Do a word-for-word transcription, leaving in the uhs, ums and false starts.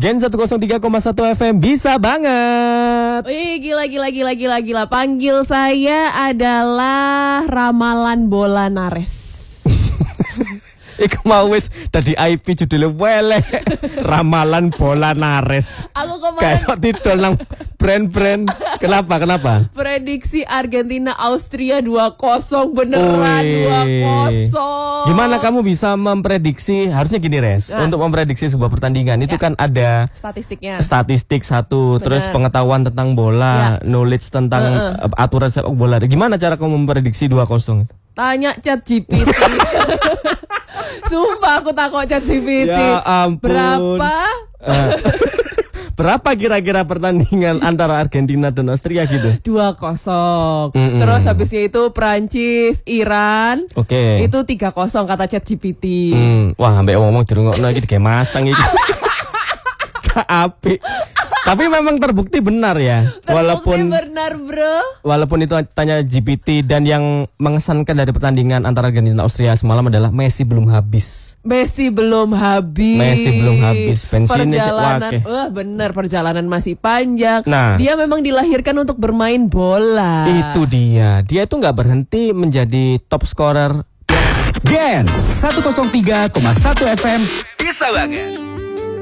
Gen seratus tiga koma satu F M bisa banget. Wih, gila gila gila gila gila. Panggil saya adalah Ramalan Bola Nares. Iku mau wis tadi I P judulnya weleh. Ramalan Bola Nares. Aku kemarin Kayak sok didol nang brand-brand. Kenapa? Kenapa? prediksi Argentina Austria dua kosong beneran Wih. dua kosong. Gimana kamu bisa memprediksi? Harusnya gini, Res. Nah. Untuk memprediksi sebuah pertandingan itu Ya. kan ada Statistiknya? statistik satu, Bener. terus pengetahuan tentang bola, knowledge tentang Uh-uh. uh, aturan sepak bola. Gimana cara kamu memprediksi dua kosong? Tanya ChatGPT. Sumpah aku takut ChatGPT. Ya ampun. Berapa? Eh, berapa kira-kira pertandingan antara Argentina dan Austria gitu? dua kosong. Mm-mm. Terus habisnya itu Prancis, Iran. Oke. Itu tiga kosong kata ChatGPT. Hmm, wah, ambek ngomong dirungokno iki kayak masang iki. Gak apik. Tapi memang terbukti benar ya. Terbukti Walaupun benar, bro. walaupun itu tanya G P T, dan yang mengesankan dari pertandingan antara Argentina dan Austria semalam adalah Messi belum habis. Messi belum habis. Messi belum habis. Pensiunnya sih Perjalanan, wake. wah bener, perjalanan masih panjang. Nah. Dia memang dilahirkan untuk bermain bola. Itu dia. Dia itu nggak berhenti menjadi top scorer. Gen seratus tiga koma satu F M bisa banget.